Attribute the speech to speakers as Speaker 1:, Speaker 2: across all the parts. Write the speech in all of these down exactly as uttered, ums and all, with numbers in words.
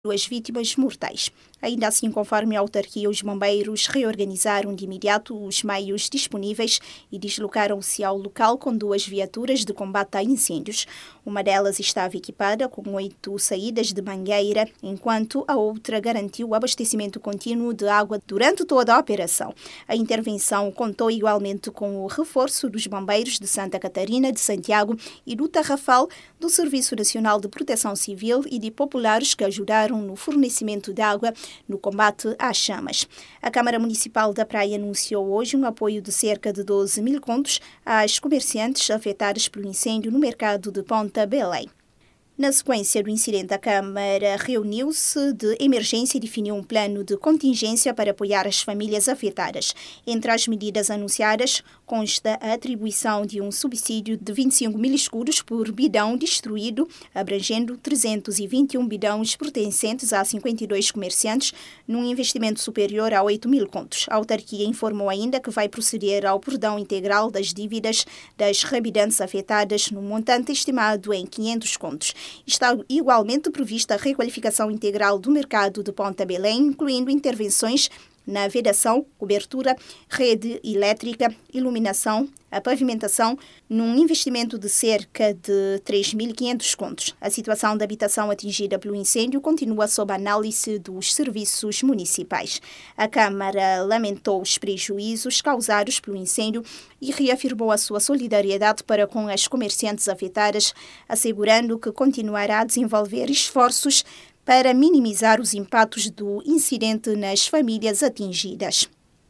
Speaker 1: duas vítimas mortais. Ainda assim, conforme a autarquia, os bombeiros reorganizaram de imediato os meios disponíveis e deslocaram-se ao local com duas viaturas de combate a incêndios. Uma delas estava equipada com oito saídas de mangueira, enquanto a outra garantiu o abastecimento contínuo de água durante toda a operação. A intervenção contou igualmente com o reforço dos bombeiros de Santa Catarina, de Santiago e do Tarrafal, do Serviço Nacional de Proteção Civil e de populares que ajudaram no fornecimento de água no combate às chamas. A Câmara Municipal da Praia anunciou hoje um apoio de cerca de doze mil contos às comerciantes afetadas pelo incêndio no mercado de Ponta Belém. Na sequência do incidente, a Câmara reuniu-se de emergência e definiu um plano de contingência para apoiar as famílias afetadas. Entre as medidas anunciadas, consta a atribuição de um subsídio de vinte e cinco mil escudos por bidão destruído, abrangendo trezentos e vinte e um bidões pertencentes a cinquenta e dois comerciantes, num investimento superior a oito mil contos. A autarquia informou ainda que vai proceder ao perdão integral das dívidas das residentes afetadas, num montante estimado em quinhentos contos. Está igualmente prevista a requalificação integral do mercado de Ponta Belém, incluindo intervenções na vedação, cobertura, rede elétrica, iluminação, a pavimentação, num investimento de cerca de três mil e quinhentos contos. A situação da habitação atingida pelo incêndio continua sob análise dos serviços municipais. A Câmara lamentou os prejuízos causados pelo incêndio e reafirmou a sua solidariedade para com as comerciantes afetadas, assegurando que continuará a desenvolver esforços para minimizar os impactos do incidente nas famílias atingidas.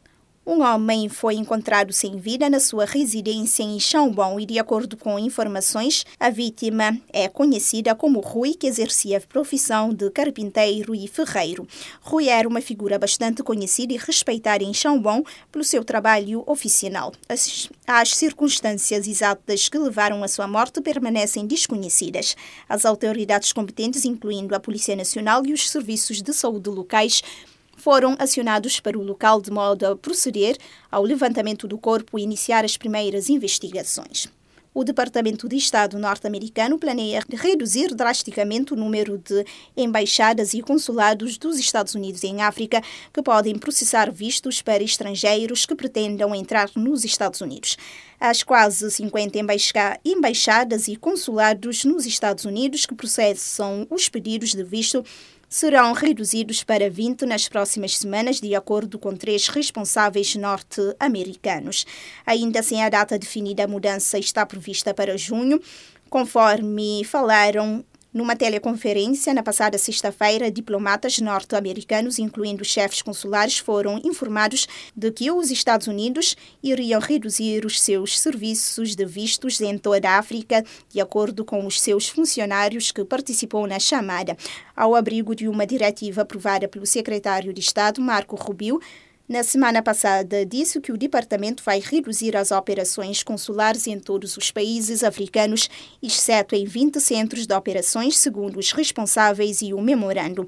Speaker 1: Um homem foi encontrado sem vida na sua residência em Chão Bom e, de acordo com informações, a vítima é conhecida como Rui, que exercia a profissão de carpinteiro e ferreiro. Rui era uma figura bastante conhecida e respeitada em Chão Bom pelo seu trabalho oficinal. As, as circunstâncias exatas que levaram à sua morte permanecem desconhecidas. As autoridades competentes, incluindo a Polícia Nacional e os serviços de saúde locais, foram acionados para o local de modo a proceder ao levantamento do corpo e iniciar as primeiras investigações. O Departamento de Estado norte-americano planeia reduzir drasticamente o número de embaixadas e consulados dos Estados Unidos em África que podem processar vistos para estrangeiros que pretendam entrar nos Estados Unidos. As quase cinquenta embaixadas e consulados nos Estados Unidos que processam os pedidos de visto serão reduzidos para vinte nas próximas semanas, de acordo com três responsáveis norte-americanos. Ainda sem a data definida, a mudança está prevista para junho, conforme falaram numa teleconferência na passada sexta-feira. Diplomatas norte-americanos, incluindo chefes consulares, foram informados de que os Estados Unidos iriam reduzir os seus serviços de vistos em toda a África, de acordo com os seus funcionários que participou na chamada. Ao abrigo de uma diretiva aprovada pelo secretário de Estado, Marco Rubio, na semana passada, disse que o departamento vai reduzir as operações consulares em todos os países africanos, exceto em vinte centros de operações, segundo os responsáveis e o memorando.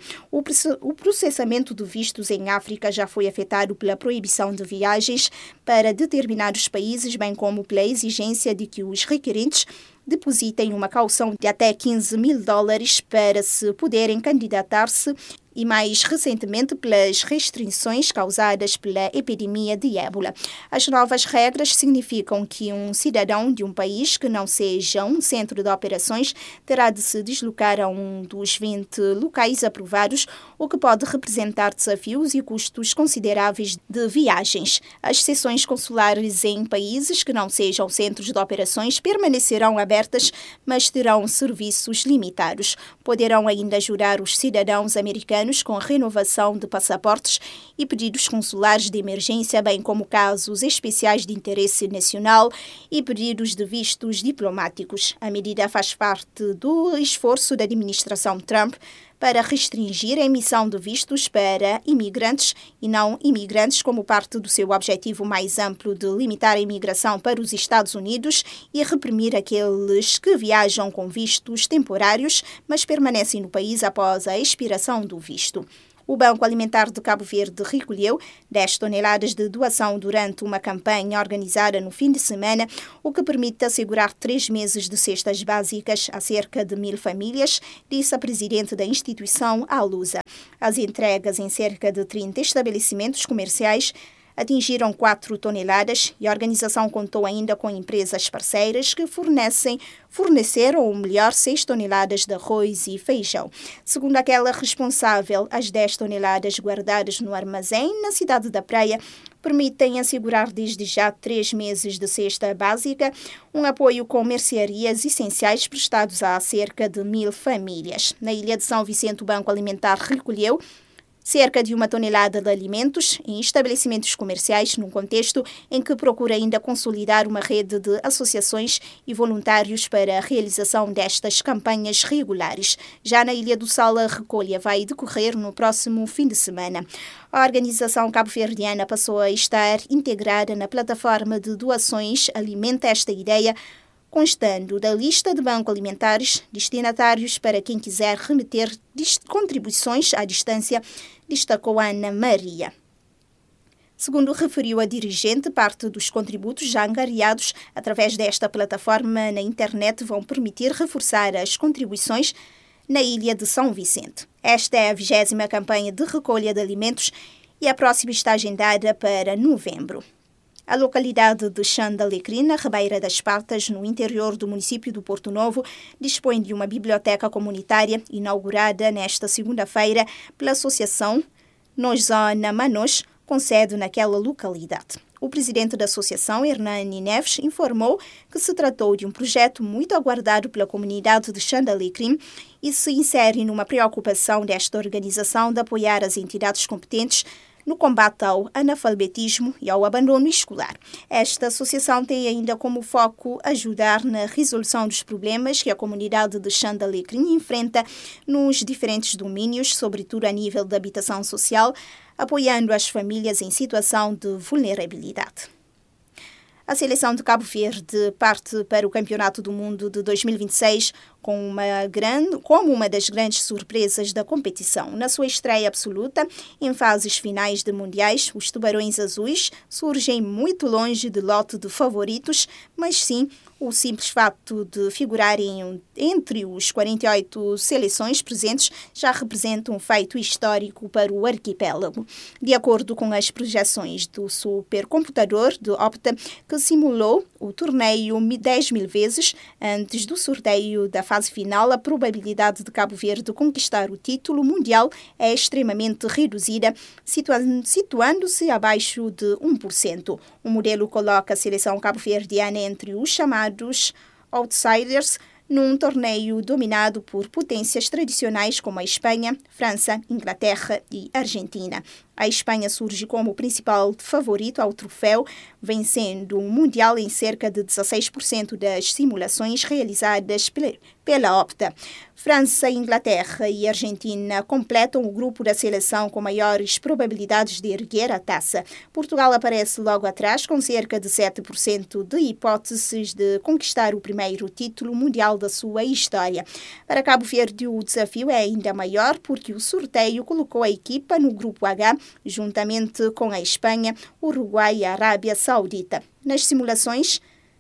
Speaker 1: O processamento de vistos em África já foi afetado pela proibição de viagens para determinados países, bem como pela exigência de que os requerentes depositem uma caução de até quinze mil dólares para se poderem candidatar-se, e mais recentemente pelas restrições causadas pela epidemia de ébola. As novas regras significam que um cidadão de um país que não seja um centro de operações terá de se deslocar a um dos vinte locais aprovados, o que pode representar desafios e custos consideráveis de viagens. As seções consulares em países que não sejam centros de operações permanecerão abertas, mas terão serviços limitados. Poderão ainda ajudar os cidadãos americanos com a renovação de passaportes e pedidos consulares de emergência, bem como casos especiais de interesse nacional e pedidos de vistos diplomáticos. A medida faz parte do esforço da administração Trump para restringir a emissão de vistos para imigrantes e não imigrantes, como parte do seu objetivo mais amplo de limitar a imigração para os Estados Unidos e reprimir aqueles que viajam com vistos temporários, mas permanecem no país após a expiração do visto. O Banco Alimentar de Cabo Verde recolheu dez toneladas de doação durante uma campanha organizada no fim de semana, o que permite assegurar três meses de cestas básicas a cerca de mil famílias, disse a presidente da instituição, a Lusa. As entregas em cerca de trinta estabelecimentos comerciais atingiram quatro toneladas e a organização contou ainda com empresas parceiras que fornecem, forneceram, ou melhor, seis toneladas de arroz e feijão. Segundo aquela responsável, as dez toneladas guardadas no armazém na cidade da Praia permitem assegurar desde já três meses de cesta básica, um apoio com mercearias essenciais prestados a cerca de mil famílias. Na Ilha de São Vicente, o Banco Alimentar recolheu cerca de uma tonelada de alimentos em estabelecimentos comerciais, num contexto em que procura ainda consolidar uma rede de associações e voluntários para a realização destas campanhas regulares. Já na Ilha do Sal, a recolha vai decorrer no próximo fim de semana. A organização cabo-verdiana passou a estar integrada na plataforma de doações Alimenta Esta Ideia, constando da lista de bancos alimentares destinatários para quem quiser remeter contribuições à distância, destacou Ana Maria. Segundo referiu a dirigente, parte dos contributos já angariados através desta plataforma na internet vão permitir reforçar as contribuições na Ilha de São Vicente. Esta é a vigésima campanha de recolha de alimentos e a próxima está agendada para novembro. A localidade de Chã da Alecrim, na Ribeira das Patas, no interior do município do Porto Novo, dispõe de uma biblioteca comunitária inaugurada nesta segunda-feira pela Associação Nozona Manos, com sede naquela localidade. O presidente da associação, Hernani Neves, informou que se tratou de um projeto muito aguardado pela comunidade de Chã da Alecrim e se insere numa preocupação desta organização de apoiar as entidades competentes no combate ao analfabetismo e ao abandono escolar. Esta associação tem ainda como foco ajudar na resolução dos problemas que a comunidade de Chã da Alecrim enfrenta nos diferentes domínios, sobretudo a nível da habitação social, apoiando as famílias em situação de vulnerabilidade. A seleção de Cabo Verde parte para o Campeonato do Mundo de dois mil e vinte e seis com uma grande, como uma das grandes surpresas da competição. Na sua estreia absoluta, em fases finais de mundiais, os Tubarões Azuis surgem muito longe do lote de favoritos, mas sim o simples facto de figurarem entre os quarenta e oito seleções presentes já representa um feito histórico para o arquipélago. De acordo com as projeções do supercomputador de Opta, que simulou o torneio dez mil vezes antes do sorteio da fase final, a probabilidade de Cabo Verde conquistar o título mundial é extremamente reduzida, situando-se abaixo de um por cento. O modelo coloca a seleção cabo-verdiana entre os chamados outsiders, num torneio dominado por potências tradicionais como a Espanha, França, Inglaterra e Argentina. A Espanha surge como o principal favorito ao troféu, vencendo o Mundial em cerca de dezasseis por cento das simulações realizadas pela Opta. França, Inglaterra e Argentina completam o grupo da seleção com maiores probabilidades de erguer a taça. Portugal aparece logo atrás, com cerca de sete por cento de hipóteses de conquistar o primeiro título mundial da sua história. Para Cabo Verde, o desafio é ainda maior, porque o sorteio colocou a equipa no grupo H, juntamente com a Espanha, Uruguai e a Arábia Saudita. Nas simulações,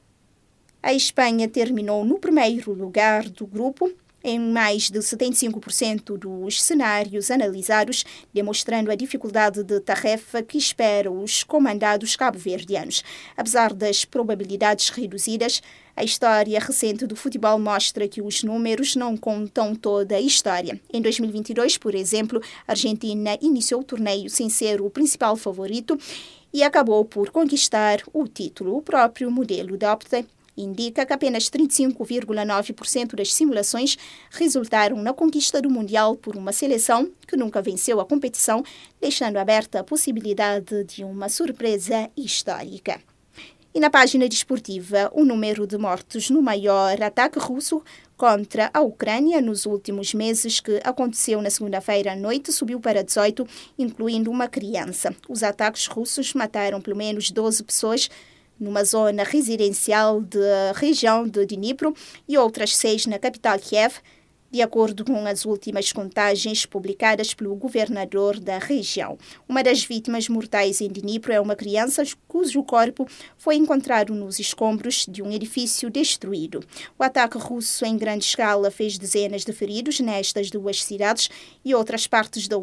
Speaker 1: a Espanha terminou no primeiro lugar do grupo, em mais de setenta e cinco por cento dos cenários analisados, demonstrando a dificuldade de tarefa que espera os comandados cabo-verdianos. Apesar das probabilidades reduzidas, a história recente do futebol mostra que os números não contam toda a história. Em dois mil e vinte e dois, por exemplo, a Argentina iniciou o torneio sem ser o principal favorito e acabou por conquistar o título. O próprio modelo da Opta indica que apenas trinta e cinco vírgula nove por cento das simulações resultaram na conquista do Mundial por uma seleção que nunca venceu a competição, deixando aberta a possibilidade de uma surpresa histórica. E na página desportiva, o número de mortos no maior ataque russo contra a Ucrânia nos últimos meses, que aconteceu na segunda-feira à noite, subiu para dezoito, incluindo uma criança. Os ataques russos mataram pelo menos doze pessoas numa zona residencial da região de Dnipro e outras seis na capital Kiev, de acordo com as últimas contagens publicadas pelo governador da região. Uma das vítimas mortais em Dnipro é uma criança cujo corpo foi encontrado nos escombros de um edifício destruído. O ataque russo em grande escala fez dezenas de feridos nestas duas cidades e outras partes da